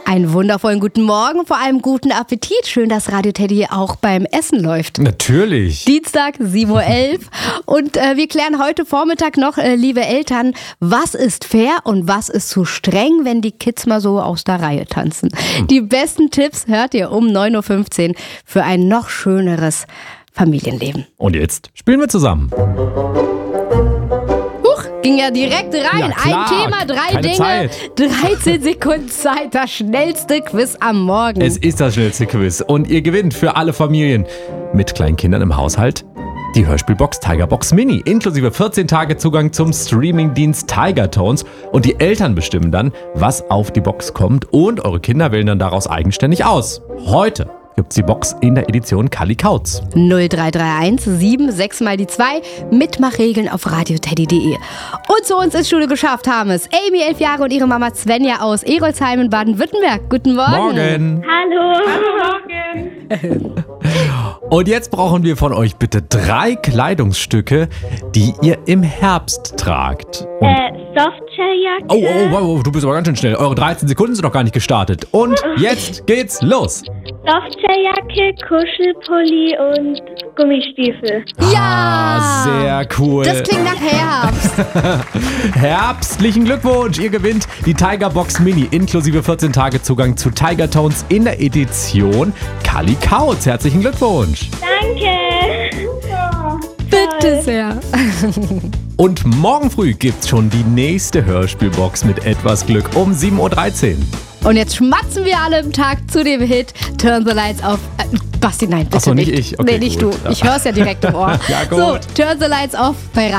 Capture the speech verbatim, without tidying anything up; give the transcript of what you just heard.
Einen wundervollen guten Morgen, vor allem guten Appetit. Schön, dass Radio Teddy auch beim Essen läuft. Natürlich. Dienstag, sieben Uhr elf. Und äh, wir klären heute Vormittag noch, äh, liebe Eltern, was ist fair und was ist zu streng, wenn die Kids mal so aus der Reihe tanzen. Hm. Die besten Tipps hört ihr um neun Uhr fünfzehn für ein noch schöneres Familienleben. Und jetzt spielen wir zusammen. Ging ja direkt rein. Ja, klar. Ein Thema, drei Keine Dinge, Zeit. dreizehn Sekunden Zeit. Das schnellste Quiz am Morgen. Es ist das schnellste Quiz und ihr gewinnt für alle Familien mit kleinen Kindern im Haushalt die Hörspielbox Tigerbox Mini, inklusive vierzehn Tage Zugang zum Streamingdienst Tigertones. Und die Eltern bestimmen dann, was auf die Box kommt, und eure Kinder wählen dann daraus eigenständig aus. Heute gibt's die Box in der Edition Kalli Kauz. null drei drei eins sieben sechs mal die zwei. Mitmachregeln auf radioteddy punkt de. Und zu uns ins Studio geschafft haben es Amy, elf Jahre, und ihre Mama Svenja aus Erolsheim in Baden-Württemberg. Guten Morgen. Morgen. Hallo. Hallo, morgen. Und jetzt brauchen wir von euch bitte drei Kleidungsstücke, die ihr im Herbst tragt. Und Äh, Softshelljacke. oh, oh, oh, oh, du bist aber ganz schön schnell. Eure dreizehn Sekunden sind noch gar nicht gestartet. Und jetzt geht's los. Softshelljacke, Kuschelpulli und Gummistiefel. Ja. Ah, sehr cool. Das klingt nach Herbst. Herbstlichen Glückwunsch. Ihr gewinnt die Tigerbox Mini inklusive vierzehn Tage Zugang zu Tigertones in der Edition Kalli Kauz. Herzlichen Glückwunsch. Danke. Bitte sehr. Und morgen früh gibt's schon die nächste Hörspielbox mit etwas Glück um sieben Uhr dreizehn. Und jetzt schmatzen wir alle im Tag zu dem Hit Turn the Lights Off. Äh, Basti, nein, bitte Ach so, nicht nicht. ich? Okay, nee, nicht gut. du. Ich hör's ja direkt im Ohr. Ja, gut. So, Turn the Lights Off bei